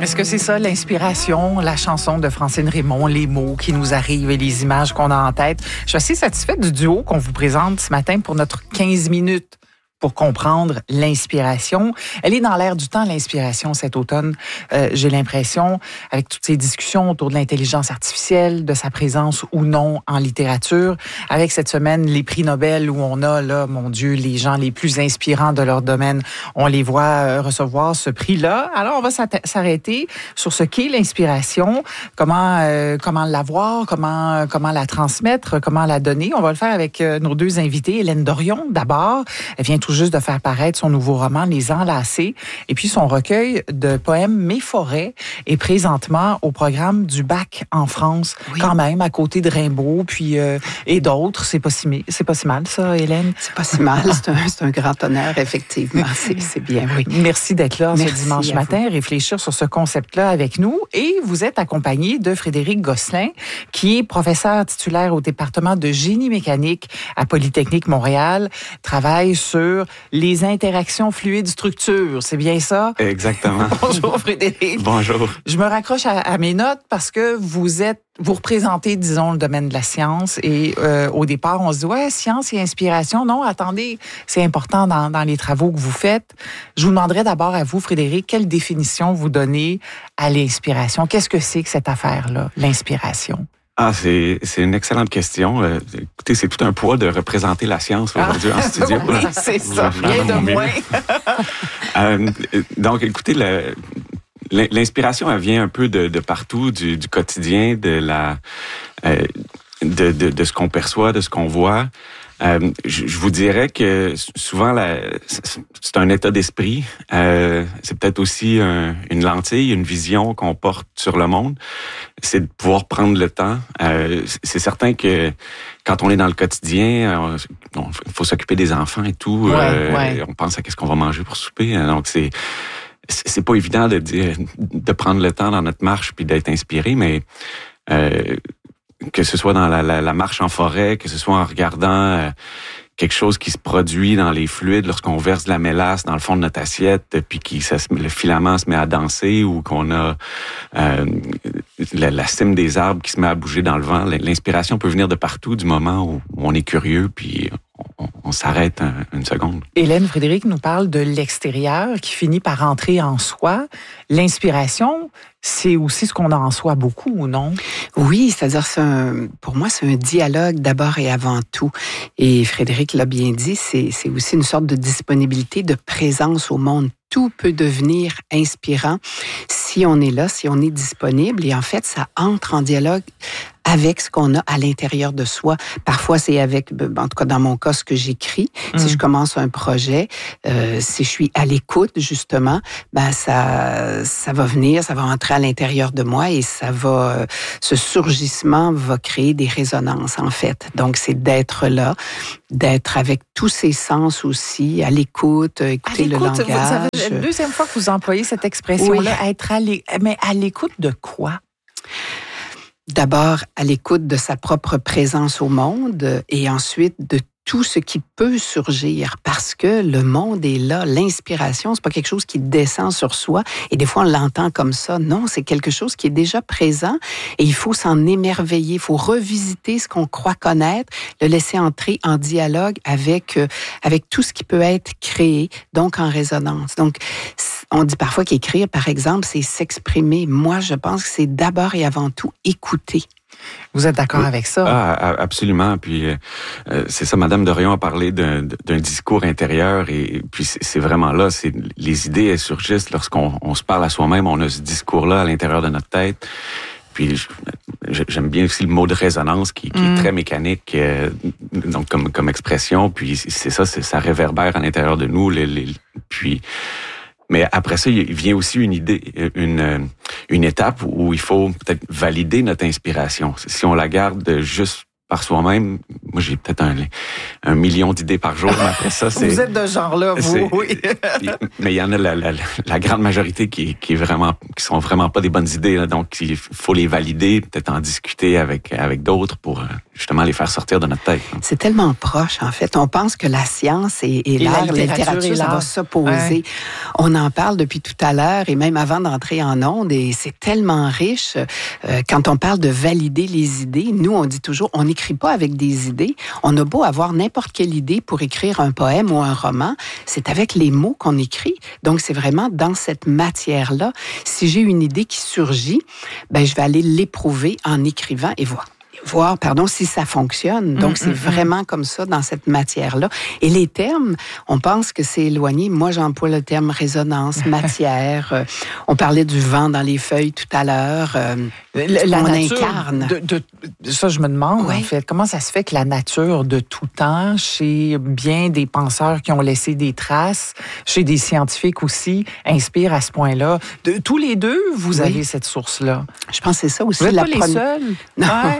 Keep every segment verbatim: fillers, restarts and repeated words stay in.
Est-ce que c'est ça, l'inspiration, la chanson de Francine Raymond, les mots qui nous arrivent et les images qu'on a en tête? Je suis assez satisfaite du duo qu'on vous présente ce matin pour notre quinze minutes pour comprendre l'inspiration. Elle est dans l'air du temps, l'inspiration, cet automne. Euh, j'ai l'impression, avec toutes ces discussions autour de l'intelligence artificielle, de sa présence ou non en littérature, avec cette semaine, les prix Nobel où on a, là, mon Dieu, les gens les plus inspirants de leur domaine, on les voit euh, recevoir ce prix-là. Alors, on va s'arrêter sur ce qu'est l'inspiration, comment euh, comment l'avoir, comment comment la transmettre, comment la donner. On va le faire avec euh, nos deux invités. Hélène Dorion, d'abord. Elle vient tout juste de faire paraître son nouveau roman, Les Enlacés, et puis son recueil de poèmes Mes forêts est présentement au programme du bac en France, oui. Quand même, à côté de Rimbaud, puis euh, et d'autres. C'est pas si c'est pas si mal, ça, Hélène? C'est pas si mal. C'est un, c'est un grand honneur, effectivement. C'est, c'est bien, oui. Merci d'être là Merci ce dimanche matin, réfléchir sur ce concept-là avec nous. Et vous êtes accompagné de Frédéric Gosselin, qui est professeur titulaire au département de génie mécanique à Polytechnique Montréal, travaille sur les interactions fluides-structures. C'est bien ça? Exactement. Bonjour Frédéric. Bonjour. Je me raccroche à, à mes notes parce que vous êtes, vous représentez, disons, le domaine de la science et euh, au départ, on se dit, ouais, science et inspiration. Non, attendez, c'est important dans, dans les travaux que vous faites. Je vous demanderais d'abord à vous, Frédéric, quelle définition vous donnez à l'inspiration? Qu'est-ce que c'est que cette affaire-là, l'inspiration? Ah, c'est, c'est une excellente question. Euh, écoutez, c'est tout un poids de représenter la science aujourd'hui ah, en studio. Oui, c'est ça, rien de moins. euh, donc, écoutez, le, l'inspiration, elle vient un peu de, de partout, du, du quotidien, de la, euh, de, de, de ce qu'on perçoit, de ce qu'on voit. Euh, je, je vous dirais que souvent, la, c'est un état d'esprit. Euh, c'est peut-être aussi un, une lentille, une vision qu'on porte sur le monde. C'est de pouvoir prendre le temps. Euh, c'est certain que quand on est dans le quotidien, il faut s'occuper des enfants et tout. Ouais, euh, ouais. On pense à qu'est-ce qu'on va manger pour souper. Donc, c'est c'est pas évident de dire de prendre le temps dans notre marche puis d'être inspiré, mais... Euh, que ce soit dans la, la, la marche en forêt, que ce soit en regardant euh, quelque chose qui se produit dans les fluides lorsqu'on verse de la mélasse dans le fond de notre assiette, puis qui ça, le filament se met à danser, ou qu'on a euh, la, la cime des arbres qui se met à bouger dans le vent. L'inspiration peut venir de partout du moment où on est curieux, puis on, on s'arrête un, une seconde. Hélène, Frédéric nous parle de l'extérieur qui finit par entrer en soi. L'inspiration, c'est aussi ce qu'on a en soi beaucoup, ou non? Oui, c'est-à-dire, c'est un, pour moi, c'est un dialogue d'abord et avant tout. Et Frédéric l'a bien dit, c'est, c'est aussi une sorte de disponibilité, de présence au monde. Tout peut devenir inspirant si on est là, si on est disponible. Et en fait, ça entre en dialogue avec ce qu'on a à l'intérieur de soi. Parfois, c'est avec, en tout cas dans mon cas, ce que j'écris. Mmh. Si je commence un projet, euh, si je suis à l'écoute, justement, ben ça, ça va venir, ça va entrer à l'intérieur de moi et ça va, euh, ce surgissement va créer des résonances, en fait. Donc, c'est d'être là, d'être avec tous ses sens aussi, à l'écoute, écouter à l'écoute, le langage. Vous, ça fait la deuxième fois que vous employez cette expression-là, oui. Être à l'écoute. Mais à l'écoute de quoi? D'abord, à l'écoute de sa propre présence au monde et ensuite de tout ce qui peut surgir parce que le monde est là. L'inspiration, c'est pas quelque chose qui descend sur soi et des fois on l'entend comme ça. Non, c'est quelque chose qui est déjà présent et il faut s'en émerveiller. Il faut revisiter ce qu'on croit connaître, le laisser entrer en dialogue avec, euh, avec tout ce qui peut être créé, donc en résonance. Donc, on dit parfois qu'écrire, par exemple, c'est s'exprimer. Moi, je pense que c'est d'abord et avant tout écouter. Vous êtes d'accord avec ça? Ah, absolument. Puis euh, c'est ça, Madame Dorion a parlé d'un, d'un discours intérieur et puis c'est, c'est vraiment là, c'est les idées elles surgissent lorsqu'on on se parle à soi-même, on a ce discours-là à l'intérieur de notre tête. Puis je, j'aime bien aussi le mot de résonance qui, qui mm. est très mécanique, euh, donc comme comme expression. Puis c'est ça, c'est, ça réverbère à l'intérieur de nous. Les, les, puis mais après ça, il vient aussi une idée, une une étape où il faut peut-être valider notre inspiration. Si on la garde juste par soi-même, moi j'ai peut-être un, un million d'idées par jour, mais après ça, c'est... Vous êtes de ce genre-là, vous, oui. Mais il y en a la, la, la grande majorité qui, qui est vraiment, qui sont vraiment pas des bonnes idées, là, donc il faut les valider, peut-être en discuter avec, avec d'autres pour justement les faire sortir de notre tête. C'est tellement proche, en fait. On pense que la science et, et, et l'art, la littérature, la littérature ça va s'opposer. Ouais. On en parle depuis tout à l'heure et même avant d'entrer en ondes, et c'est tellement riche. Euh, quand on parle de valider les idées, nous, on dit toujours, on n'écrit pas avec des idées. On a beau avoir n'importe quelle idée pour écrire un poème ou un roman, c'est avec les mots qu'on écrit. Donc, c'est vraiment dans cette matière-là. Si j'ai une idée qui surgit, ben, je vais aller l'éprouver en écrivant et voir. voir, pardon, si ça fonctionne. Donc, mmh, c'est mmh. vraiment comme ça dans cette matière-là. Et les termes, on pense que c'est éloigné. Moi, j'emploie le terme résonance, matière. euh, on parlait du vent dans les feuilles tout à l'heure. Euh, la on nature incarne. De, de, ça, je me demande, oui. en fait, comment ça se fait que la nature de tout temps, chez bien des penseurs qui ont laissé des traces, chez des scientifiques aussi, inspire à ce point-là. De, tous les deux, vous oui. avez cette source-là. Je pense que c'est ça aussi. Vous n'êtes la pas les premi- seuls? Non. Ouais.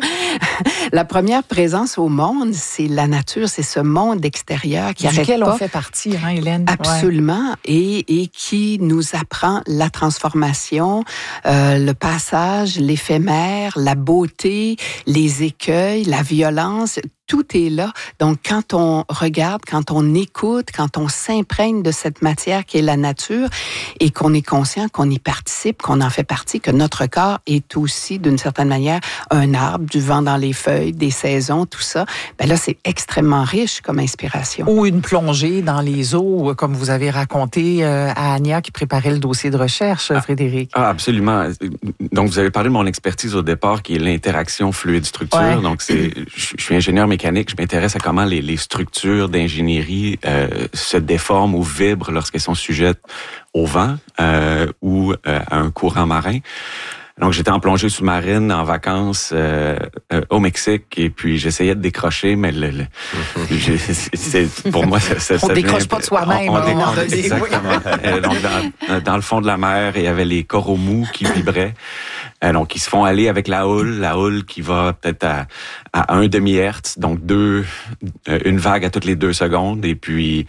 La première présence au monde, c'est la nature, c'est ce monde extérieur qui arrête duquel pas. on fait partie, hein, Hélène? Absolument, ouais. et, et qui nous apprend la transformation, euh, le passage, l'éphémère, la beauté, les écueils, la violence. Tout est là. Donc, quand on regarde, quand on écoute, quand on s'imprègne de cette matière qui est la nature et qu'on est conscient qu'on y participe, qu'on en fait partie, que notre corps est aussi, d'une certaine manière, un arbre, du vent dans les feuilles, des saisons, tout ça, ben là, c'est extrêmement riche comme inspiration. Ou une plongée dans les eaux, comme vous avez raconté à Ania qui préparait le dossier de recherche, ah, Frédéric. Ah, absolument. Donc, vous avez parlé de mon expertise au départ, qui est l'interaction fluide-structure. Ouais. Donc, c'est, je suis ingénieur mécanique, je m'intéresse à comment les, les structures d'ingénierie euh, se déforment ou vibrent lorsqu'elles sont sujettes au vent euh, ou euh, à un courant marin. Donc, j'étais en plongée sous-marine en vacances euh, euh, au Mexique et puis j'essayais de décrocher, mais le, le, je, c'est, pour moi, ça, ça, on ça décroche devient, pas de soi-même. On, on décroche, décroche, exactement. Oui. Donc, dans, dans le fond de la mer, il y avait les coraux mous qui vibraient. Euh, donc, ils se font aller avec la houle, la houle qui va peut-être à, à un demi-hertz, donc deux, une vague à toutes les deux secondes et puis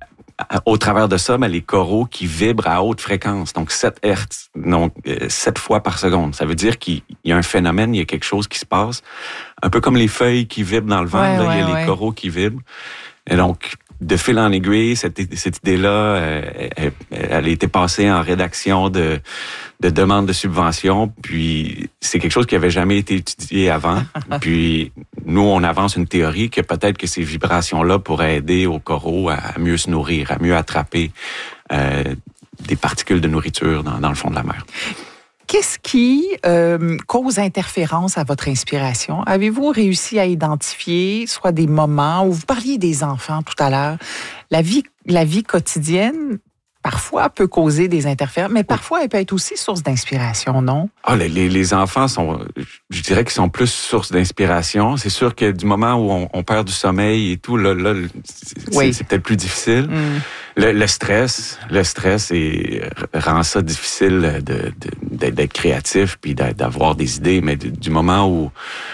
au travers de ça, ben, les coraux qui vibrent à haute fréquence, donc sept hertz, donc euh, sept fois par seconde. Ça veut dire qu'il y a un phénomène, il y a quelque chose qui se passe. Un peu comme les feuilles qui vibrent dans le vent, ouais, là, ouais, il y a ouais. les coraux qui vibrent. Et donc, de fil en aiguille, cette, cette idée-là, euh, elle, elle a été passée en rédaction de, de demandes de subventions, puis c'est quelque chose qui avait jamais été étudié avant. Puis nous, on avance une théorie que peut-être que ces vibrations-là pourraient aider aux coraux à mieux se nourrir, à mieux attraper euh, des particules de nourriture dans, dans le fond de la mer. Qu'est-ce qui euh, cause interférence à votre inspiration? Avez-vous réussi à identifier soit des moments où vous parliez des enfants tout à l'heure, la vie, la vie quotidienne parfois peut causer des interférences, mais parfois elle peut être aussi source d'inspiration, non? Ah, les, les enfants sont, je dirais qu'ils sont plus source d'inspiration. C'est sûr que du moment où on, on perd du sommeil et tout, là, là c'est, oui. c'est peut-être plus difficile. Mm. Le, le stress, le stress est, rend ça difficile de, de, d'être créatif puis d'avoir des idées, mais du moment où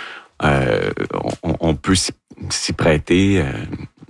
euh, on, on peut s'y, s'y prêter, euh,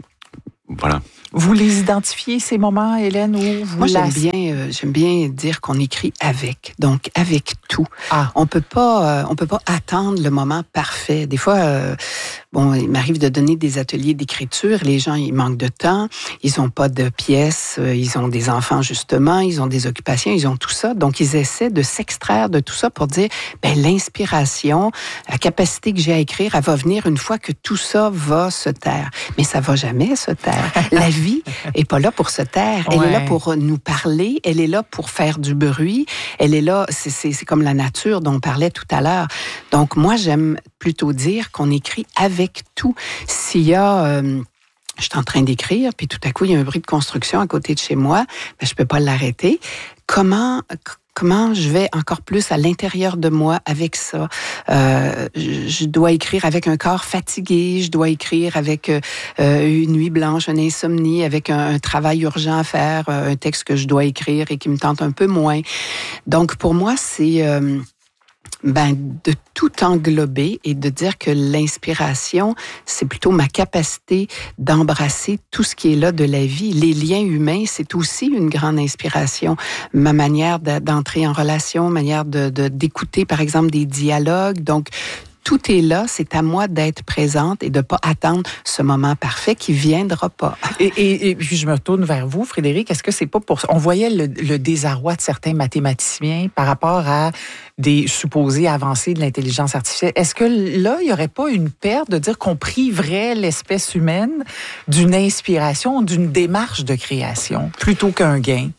voilà. Vous les identifiez, ces moments, Hélène, où vous Moi, j'aime bien, euh, j'aime bien dire qu'on écrit avec, donc avec tout. Ah. On peut pas, euh, on peut pas attendre le moment parfait. Des fois, euh, bon, il m'arrive de donner des ateliers d'écriture. Les gens, ils manquent de temps, ils ont pas de pièces, euh, ils ont des enfants justement, ils ont des occupations, ils ont tout ça. Donc, ils essaient de s'extraire de tout ça pour dire, ben l'inspiration, la capacité que j'ai à écrire, elle va venir une fois que tout ça va se taire. Mais ça va jamais se taire. La vie est pas là pour se taire. Elle ouais. est là pour nous parler. Elle est là pour faire du bruit. Elle est là, c'est, c'est, c'est comme la nature dont on parlait tout à l'heure. Donc, moi, j'aime plutôt dire qu'on écrit avec tout. S'il y a... Euh, je suis en train d'écrire, puis tout à coup, il y a un bruit de construction à côté de chez moi, ben, je peux pas l'arrêter. Comment... Comment je vais encore plus à l'intérieur de moi avec ça? Euh, je dois écrire avec un corps fatigué, je dois écrire avec euh, une nuit blanche, une insomnie, avec un, un travail urgent à faire, un texte que je dois écrire et qui me tente un peu moins. Donc, pour moi, c'est... Euh, Ben, de tout englober et de dire que l'inspiration, c'est plutôt ma capacité d'embrasser tout ce qui est là de la vie. Les liens humains, c'est aussi une grande inspiration. Ma manière d'entrer en relation, manière de, de, d'écouter, par exemple, des dialogues. Donc, tout est là, c'est à moi d'être présente et de ne pas attendre ce moment parfait qui ne viendra pas. Et, et, et puis je me tourne vers vous, Frédéric. Est-ce que c'est pas pour ça? On voyait le, le désarroi de certains mathématiciens par rapport à des supposées avancées de l'intelligence artificielle. Est-ce que là, il n'y aurait pas une perte de dire qu'on priverait l'espèce humaine d'une inspiration, d'une démarche de création, plutôt qu'un gain?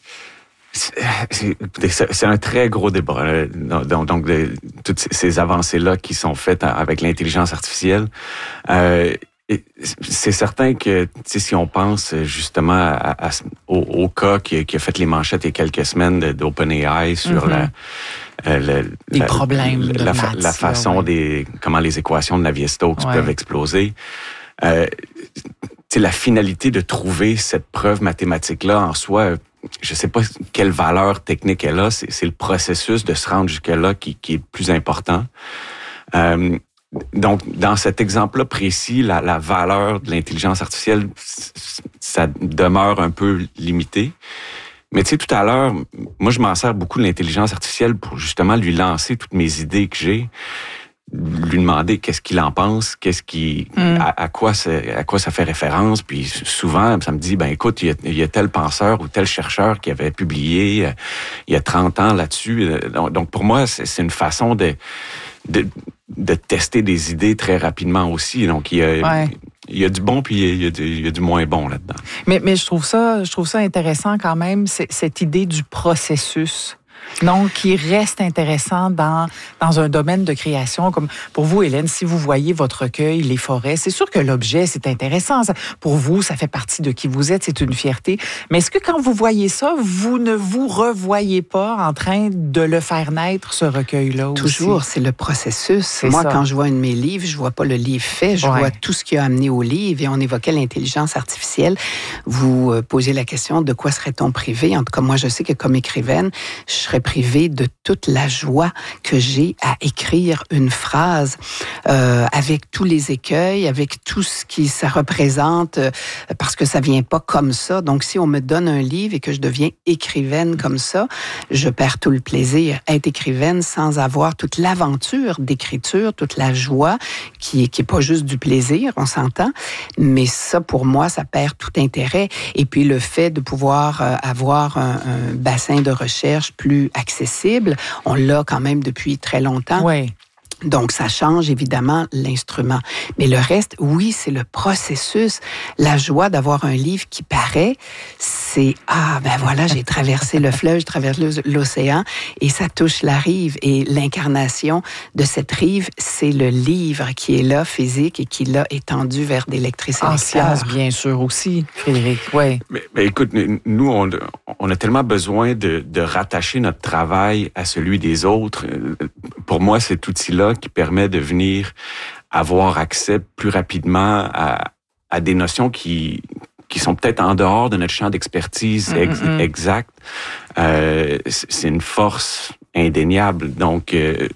C'est, c'est un très gros débat. Donc, donc de, toutes ces avancées-là qui sont faites avec l'intelligence artificielle, euh, c'est certain que si on pense justement à, à, au, au cas qui, qui a fait les manchettes il y a quelques semaines d'OpenAI sur mm-hmm. la, euh, le, les la, problèmes la, de la, maths, la façon ouais. des comment les équations de Navier-Stokes ouais. peuvent exploser. Euh, c'est la finalité de trouver cette preuve mathématique-là en soi. Je sais pas quelle valeur technique elle a. C'est, c'est le processus de se rendre jusque-là qui, qui est le plus important. Euh, donc, dans cet exemple-là précis, la, la valeur de l'intelligence artificielle, ça demeure un peu limité. Mais tu sais, tout à l'heure, moi, je m'en sers beaucoup de l'intelligence artificielle pour justement lui lancer toutes mes idées que j'ai, lui demander qu'est-ce qu'il en pense, qu'est-ce qui, mm. à, à quoi ça, à quoi ça fait référence. Puis souvent, ça me dit, ben écoute, il y a, il y a tel penseur ou tel chercheur qui avait publié euh, il y a trente ans là-dessus. Donc, donc pour moi, c'est, c'est une façon de, de de tester des idées très rapidement aussi. Donc il y a ouais. il y a du bon puis il y a du, il y a du moins bon là-dedans. Mais mais je trouve ça je trouve ça intéressant quand même, c'est, cette idée du processus. Donc, qui reste intéressant dans, dans un domaine de création. Comme pour vous, Hélène, si vous voyez votre recueil, les forêts, c'est sûr que l'objet, c'est intéressant. Ça, pour vous, ça fait partie de qui vous êtes, c'est une fierté. Mais est-ce que quand vous voyez ça, vous ne vous revoyez pas en train de le faire naître, ce recueil-là aussi? Toujours, c'est le processus. C'est Moi, ça. Quand je vois un de mes livres, je vois pas le livre fait, je ouais. vois tout ce qui a amené au livre. Et on évoquait l'intelligence artificielle. Vous euh, posez la question, de quoi serait-on privé? En tout cas, moi, je sais que comme écrivaine, je serais privée de toute la joie que j'ai à écrire une phrase euh, avec tous les écueils, avec tout ce qui ça représente, euh, parce que ça vient pas comme ça. Donc, si on me donne un livre et que je deviens écrivaine comme ça, je perds tout le plaisir. Être écrivaine sans avoir toute l'aventure d'écriture, toute la joie, qui est, qui est pas juste du plaisir, on s'entend, mais ça, pour moi, ça perd tout intérêt. Et puis, le fait de pouvoir euh, avoir un, un bassin de recherche plus accessible. On l'a quand même depuis très longtemps. Oui. Donc, ça change évidemment l'instrument. Mais le reste, oui, c'est le processus. La joie d'avoir un livre qui paraît, c'est « Ah, ben voilà, j'ai traversé le fleuve, j'ai traversé l'océan et ça touche la rive. » Et l'incarnation de cette rive, c'est le livre qui est là, physique, et qui l'a étendu vers des lectrices et en lecteurs. sciences, bien sûr, aussi, Frédéric, oui. Mais, mais écoute, nous, on, on a tellement besoin de, de rattacher notre travail à celui des autres. Pour moi, cet outil-là qui permet de venir avoir accès plus rapidement à, à des notions qui qui sont peut-être en dehors de notre champ d'expertise ex- mm-hmm. exact. Euh, c'est une force indéniable. Donc, euh,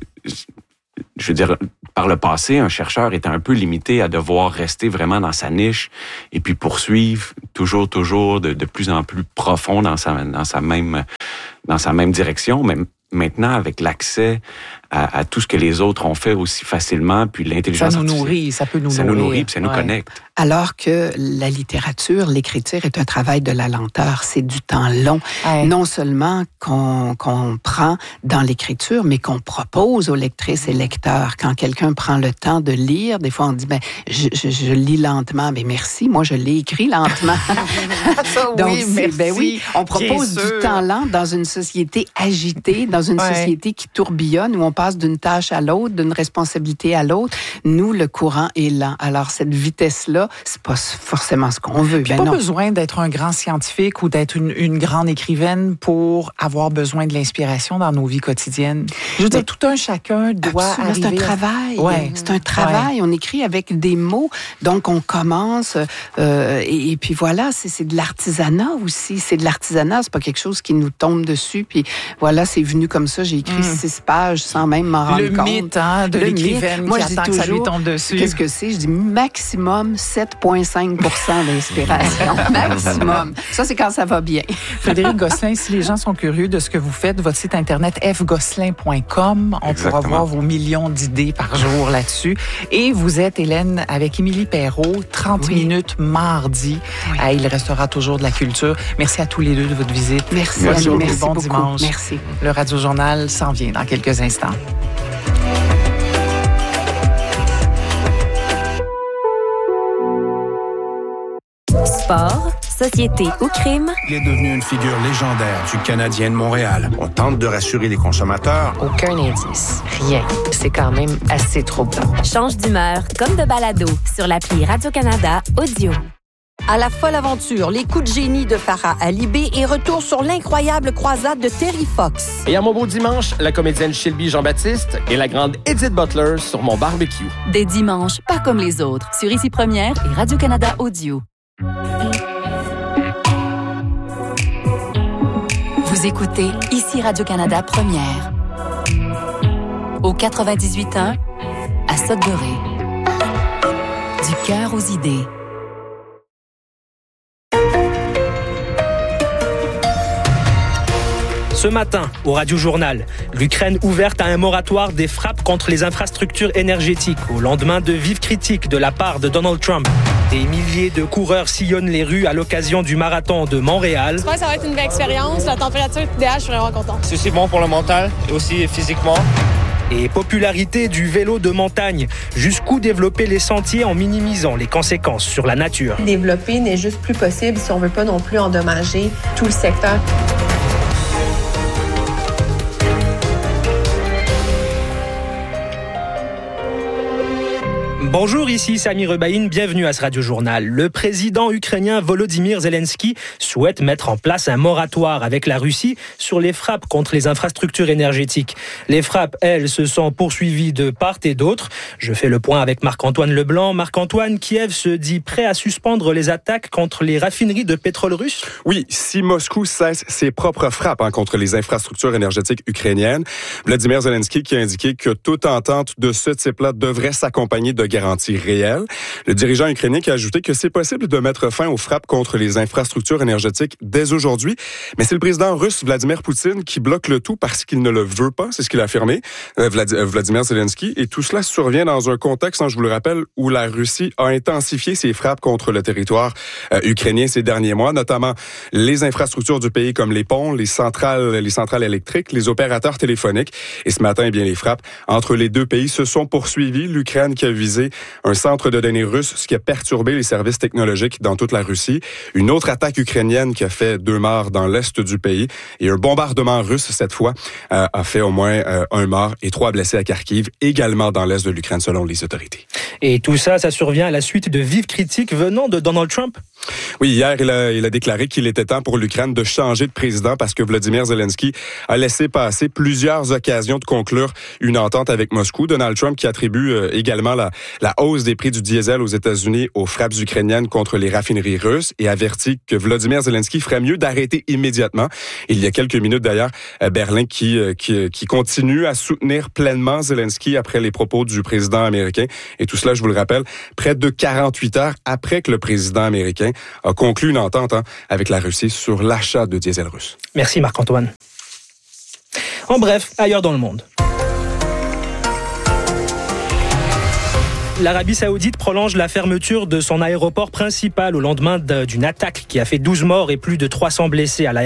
je veux dire, par le passé, un chercheur était un peu limité à devoir rester vraiment dans sa niche et puis poursuivre toujours, toujours de, de plus en plus profond dans sa, dans sa même, dans sa même direction. Mais maintenant, avec l'accès à, à tout ce que les autres ont fait aussi facilement, puis l'intelligence artificielle. Ça nous artificielle, nourrit, ça peut nous ça nourrir. Ça nous nourrit, puis ça ouais. nous connecte. Alors que la littérature, l'écriture est un travail de la lenteur, c'est du temps long. Ouais. Non seulement qu'on, qu'on prend dans l'écriture, mais qu'on propose aux lectrices et lecteurs. Quand quelqu'un prend le temps de lire, des fois on dit, ben, je, je, je lis lentement, mais merci, moi je l'ai écrit lentement. Ça, Donc, oui, merci. Ben oui, on propose du temps lent dans une société agitée, dans une ouais. société qui tourbillonne, où on passe d'une tâche à l'autre, d'une responsabilité à l'autre. Nous, le courant est lent. Alors, cette vitesse-là, c'est pas forcément ce qu'on veut. Puis ben pas non. besoin d'être un grand scientifique ou d'être une, une grande écrivaine pour avoir besoin de l'inspiration dans nos vies quotidiennes. Je veux dire, tout un chacun doit Absolument, arriver... C'est un travail. Ouais. C'est un travail. Ouais. On écrit avec des mots. Donc, on commence. Euh, et, et puis voilà, c'est, c'est de l'artisanat aussi. C'est de l'artisanat. C'est pas quelque chose qui nous tombe dessus. Puis voilà, c'est venu comme ça. J'ai écrit mm. six pages sans même m'en rendre le compte. Mythe, hein, de Le l'écrivaine mythe. Moi, qui je dis attend que ça lui toujours, tombe dessus. Qu'est-ce que c'est? Je dis maximum sept virgule cinq pour cent d'inspiration. Maximum. Ça, c'est quand ça va bien. Frédéric Gosselin, si les gens sont curieux de ce que vous faites, votre site internet f gosselin point com, on Exactement. pourra voir vos millions d'idées par jour là-dessus. Et vous êtes, Hélène, avec Émilie Perrault, trente Oui. minutes mardi. Oui. Ah, il restera toujours de la culture. Merci à tous les deux de votre visite. Merci, Merci Annie, beaucoup. merci Bon beaucoup. dimanche. Merci. Le Radio-Journal s'en vient dans quelques instants. Sport, société ou crime, Il est devenu une figure légendaire du Canadien de Montréal. On tente de rassurer les consommateurs. Aucun indice. Rien. C'est quand même assez troublant. change d'humeur comme de balado sur l'appli Radio-Canada Audio. À la folle aventure, les coups de génie de Farah Alibé et retour sur l'incroyable croisade de Terry Fox. Et à mon beau dimanche, la comédienne Shelby Jean-Baptiste et la grande Edith Butler sur mon barbecue. Des dimanches, pas comme les autres, sur Ici Première et Radio-Canada Audio. Vous écoutez Ici Radio-Canada Première. Au quatre-vingt-dix-huit point un, à Sudbury. Du cœur aux idées. Ce matin, au Radio-Journal, l'Ukraine ouverte à un moratoire des frappes contre les infrastructures énergétiques au lendemain de vives critiques de la part de Donald Trump. Des milliers de coureurs sillonnent les rues à l'occasion du marathon de Montréal. J'espère que ça va être une belle expérience. La température est idéale, je suis vraiment contente. C'est aussi bon pour le mental et aussi physiquement. Et popularité du vélo de montagne. Jusqu'où développer les sentiers en minimisant les conséquences sur la nature. Développer n'est juste plus possible si on veut pas non plus endommager tout le secteur. Bonjour, ici Sami Rebaïn, bienvenue à ce Radio-Journal. Le président ukrainien Volodymyr Zelensky souhaite mettre en place un moratoire avec la Russie sur les frappes contre les infrastructures énergétiques. Les frappes, elles, se sont poursuivies de part et d'autre. Je fais le point avec Marc-Antoine Leblanc. Marc-Antoine, Kiev se dit prêt à suspendre les attaques contre les raffineries de pétrole russe? Oui, si Moscou cesse ses propres frappes hein, contre les infrastructures énergétiques ukrainiennes, Vladimir Zelensky qui a indiqué que toute entente de ce type-là devrait s'accompagner de garanties réelles. Le dirigeant ukrainien qui a ajouté que c'est possible de mettre fin aux frappes contre les infrastructures énergétiques dès aujourd'hui, mais c'est le président russe Vladimir Poutine qui bloque le tout parce qu'il ne le veut pas, c'est ce qu'il a affirmé, euh, Vlad- euh, Vladimir Zelensky, et tout cela survient dans un contexte, hein, je vous le rappelle, où la Russie a intensifié ses frappes contre le territoire euh, ukrainien ces derniers mois, notamment les infrastructures du pays comme les ponts, les centrales, les centrales électriques, les opérateurs téléphoniques, et ce matin, eh bien, les frappes entre les deux pays se sont poursuivies. L'Ukraine qui a visé un centre de données russe, ce qui a perturbé les services technologiques dans toute la Russie. Une autre attaque ukrainienne qui a fait deux morts dans l'est du pays. Et un bombardement russe, cette fois, euh, a fait au moins euh, un mort et trois blessés à Kharkiv, également dans l'est de l'Ukraine, selon les autorités. Et tout ça, ça survient à la suite de vives critiques venant de Donald Trump? Oui, hier, il a, il a déclaré qu'il était temps pour l'Ukraine de changer de président parce que Vladimir Zelensky a laissé passer plusieurs occasions de conclure une entente avec Moscou. Donald Trump qui attribue euh, également la, la hausse des prix du diesel aux États-Unis aux frappes ukrainiennes contre les raffineries russes et avertit que Vladimir Zelensky ferait mieux d'arrêter immédiatement. Il y a quelques minutes d'ailleurs, Berlin qui, qui, qui continue à soutenir pleinement Zelensky après les propos du président américain. Et tout cela, je vous le rappelle, près de quarante-huit heures après que le président américain a conclu une entente hein, avec la Russie sur l'achat de diesel russe. Merci Marc-Antoine. En bref, ailleurs dans le monde. L'Arabie Saoudite prolonge la fermeture de son aéroport principal au lendemain d'une attaque qui a fait douze morts et plus de trois cents blessés à l'aéroport.